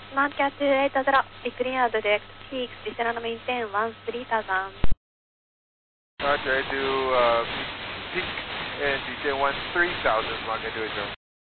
Market 280, be clear direct, peaks, descend and maintain 13,000. Roger, I do peak and descend 13,000, Market 280.